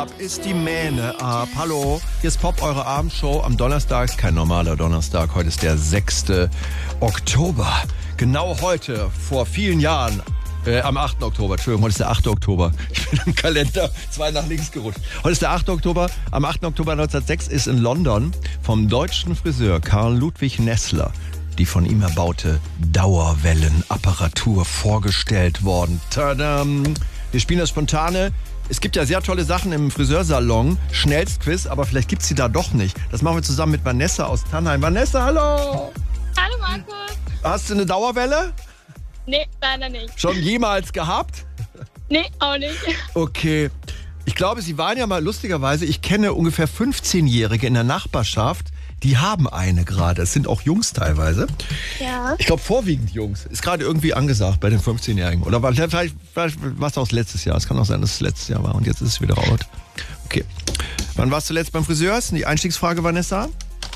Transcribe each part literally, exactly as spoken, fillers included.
ab ist die Mähne ab. Hallo, hier ist Pop, eure Abendshow am Donnerstag. Ist kein normaler Donnerstag, heute ist der sechste Oktober. Genau heute, vor vielen Jahren, äh, am achten Oktober, Entschuldigung, heute ist der achte Oktober. Ich bin im Kalender zwei nach links gerutscht. Heute ist der achte Oktober. Am achten Oktober neunzehnhundertsechs ist in London vom deutschen Friseur Karl Ludwig Nessler die von ihm erbaute Dauerwellenapparatur vorgestellt worden. Tadam! Wir spielen das Spontane. Es gibt ja sehr tolle Sachen im Friseursalon. Schnellstquiz, aber vielleicht gibt's sie da doch nicht. Das machen wir zusammen mit Vanessa aus Tannheim. Vanessa, hallo! Hallo Markus! Hast du eine Dauerwelle? Nee, leider nicht. Schon jemals gehabt? Nee, auch nicht. Okay. Ich glaube, Sie waren ja mal, lustigerweise, ich kenne ungefähr fünfzehnjährige in der Nachbarschaft, die haben eine gerade. Es sind auch Jungs teilweise. Ja. Ich glaube, vorwiegend Jungs. Ist gerade irgendwie angesagt bei den fünfzehnjährigen. Oder war, vielleicht, vielleicht war es auch letztes Jahr. Es kann auch sein, dass es letztes Jahr war und jetzt ist es wieder out. Okay. Wann warst du zuletzt beim Friseur? Ist die Einstiegsfrage, Vanessa?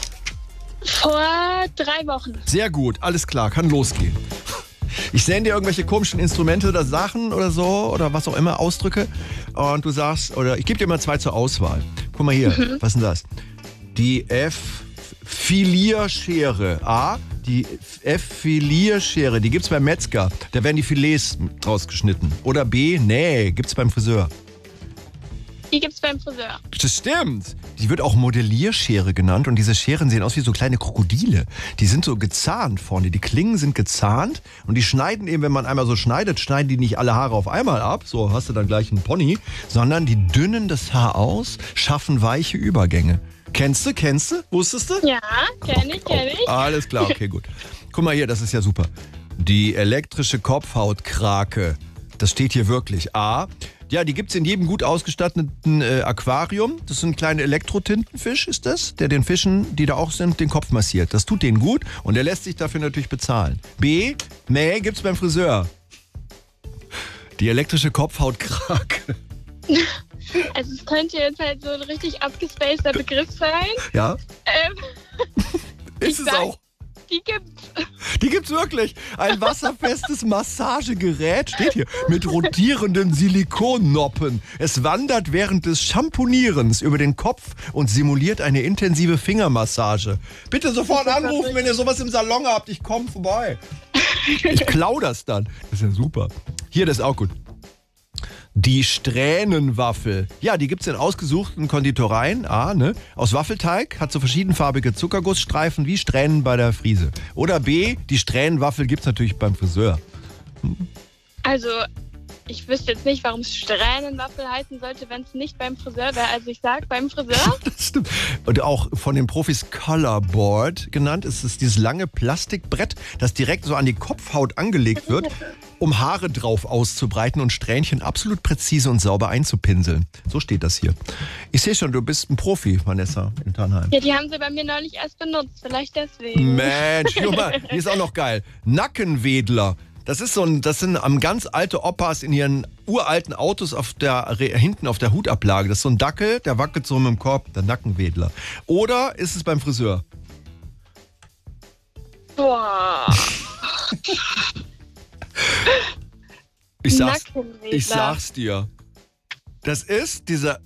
Vor drei Wochen. Sehr gut, alles klar, kann losgehen. Ich sende dir irgendwelche komischen Instrumente oder Sachen oder so oder was auch immer, Ausdrücke. Und du sagst, oder ich gebe dir mal zwei zur Auswahl. Guck mal hier, mhm. Was ist denn das? Die F-Filierschere. A, die F-Filierschere, die gibt's beim Metzger. Da werden die Filets rausgeschnitten. Oder B, nee, gibt's beim Friseur. Die gibt's beim Friseur. Das stimmt. Die wird auch Modellierschere genannt und diese Scheren sehen aus wie so kleine Krokodile. Die sind so gezahnt vorne. Die Klingen sind gezahnt und die schneiden eben, wenn man einmal so schneidet, schneiden die nicht alle Haare auf einmal ab, so hast du dann gleich einen Pony, sondern die dünnen das Haar aus, schaffen weiche Übergänge. Kennst du, kennst du? Wusstest du? Ja, kenn ich, kenn ich. Oh, alles klar, okay, gut. Guck mal hier, das ist ja super. Die elektrische Kopfhautkrake, das steht hier wirklich. A, ja, die gibt's in jedem gut ausgestatteten äh, Aquarium. Das ist ein kleiner Elektrotintenfisch, ist das, der den Fischen, die da auch sind, den Kopf massiert. Das tut denen gut und der lässt sich dafür natürlich bezahlen. B, nee, gibt's beim Friseur. Die elektrische Kopfhautkrake. Also es könnte jetzt halt so ein richtig abgespaceter Begriff sein. Ja. Ähm, ist es sag, auch. Die gibt's. Die gibt's wirklich. Ein wasserfestes Massagegerät, steht hier, mit rotierenden Silikonnoppen. Es wandert während des Shampoonierens über den Kopf und simuliert eine intensive Fingermassage. Bitte sofort anrufen, wenn ihr sowas im Salon habt. Ich komme vorbei. Ich klau das dann. Das ist ja super. Hier, das ist auch gut. Die Strähnenwaffel. Ja, die gibt's in ausgesuchten Konditoreien. A, ne? Aus Waffelteig, hat so verschiedenfarbige Zuckergussstreifen wie Strähnen bei der Friese. Oder B, die Strähnenwaffel gibt's natürlich beim Friseur. Hm. Also, ich wüsste jetzt nicht, warum es Strähnenwaffel heißen sollte, wenn es nicht beim Friseur wäre. Also ich sag beim Friseur. Das stimmt. Und auch von den Profis Colorboard genannt. Es ist dieses lange Plastikbrett, das direkt so an die Kopfhaut angelegt wird, um Haare drauf auszubreiten und Strähnchen absolut präzise und sauber einzupinseln. So steht das hier. Ich sehe schon, du bist ein Profi, Vanessa, in Tannheim. Ja, die haben sie bei mir neulich erst benutzt. Vielleicht deswegen. Mensch, guck mal, die ist auch noch geil. Nackenwedler. Das ist so ein, das sind am ganz alte Opas in ihren uralten Autos auf der, hinten auf der Hutablage. Das ist so ein Dackel, der wackelt so mit dem Korb, der Nackenwedler. Oder ist es beim Friseur? Boah. Ich sag's, ich sag's dir. Das ist dieser